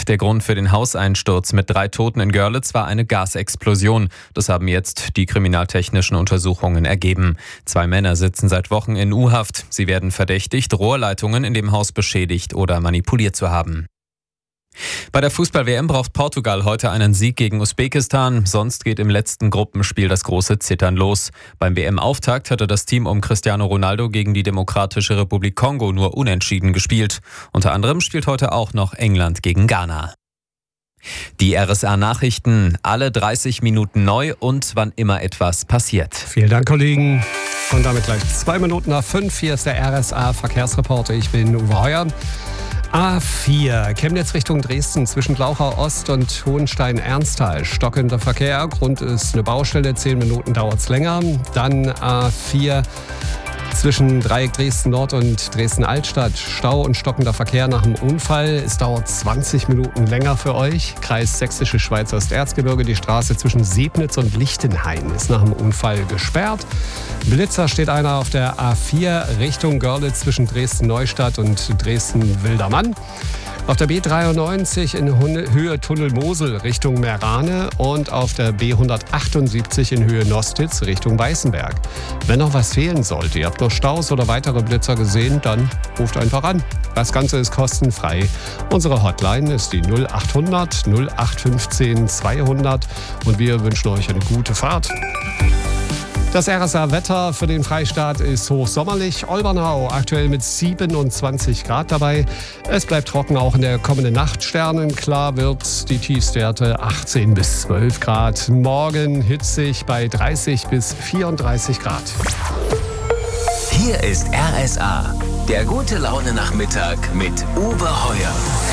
Der Grund für den Hauseinsturz mit 3 Toten in Görlitz war eine Gasexplosion. Das haben jetzt die kriminaltechnischen Untersuchungen ergeben. 2 Männer sitzen seit Wochen in U-Haft. Sie werden verdächtigt, Rohrleitungen in dem Haus beschädigt oder manipuliert zu haben. Bei der Fußball-WM braucht Portugal heute einen Sieg gegen Usbekistan, sonst geht im letzten Gruppenspiel das große Zittern los. Beim WM-Auftakt hatte das Team um Cristiano Ronaldo gegen die Demokratische Republik Kongo nur unentschieden gespielt. Unter anderem spielt heute auch noch England gegen Ghana. Die RSA-Nachrichten, alle 30 Minuten neu und wann immer etwas passiert. Vielen Dank, Kollegen. Und damit gleich 2 Minuten nach 5. Hier ist der RSA-Verkehrsreporter. Ich bin Uwe Heuer. A4, Chemnitz Richtung Dresden zwischen Glauchau Ost und Hohenstein-Ernsthal. Stockender Verkehr, Grund ist eine Baustelle, 10 Minuten dauert es länger. Dann A4 zwischen Dreieck Dresden Nord und Dresden Altstadt. Stau und stockender Verkehr nach dem Unfall. Es dauert 20 Minuten länger für euch. Kreis Sächsische Schweiz Osterzgebirge. Die Straße zwischen Sebnitz und Lichtenhain ist nach dem Unfall gesperrt. Blitzer steht einer auf der A4 Richtung Görlitz zwischen Dresden-Neustadt und Dresden-Wildermann. Auf der B93 in Höhe Tunnel Mosel Richtung Meerane und auf der B178 in Höhe Nostitz Richtung Weißenberg. Wenn noch was fehlen sollte, ihr habt noch Staus oder weitere Blitzer gesehen, dann ruft einfach an. Das Ganze ist kostenfrei. Unsere Hotline ist die 0800 0815 200 und wir wünschen euch eine gute Fahrt. Das RSA-Wetter für den Freistaat ist hochsommerlich. Olbernau aktuell mit 27 Grad dabei. Es bleibt trocken auch in der kommenden Nacht. Sternenklar wird die Tiefstwerte 18 bis 12 Grad. Morgen hitzig bei 30 bis 34 Grad. Hier ist RSA, der gute Laune-Nachmittag mit Uwe Heuer.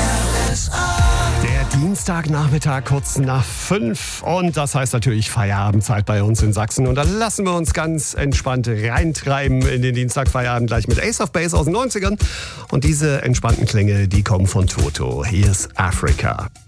Der Dienstagnachmittag kurz nach 5 und das heißt natürlich Feierabendzeit bei uns in Sachsen. Und da lassen wir uns ganz entspannt reintreiben in den Dienstagfeierabend gleich mit Ace of Base aus den 90ern. Und diese entspannten Klänge, die kommen von Toto. Hier ist Africa.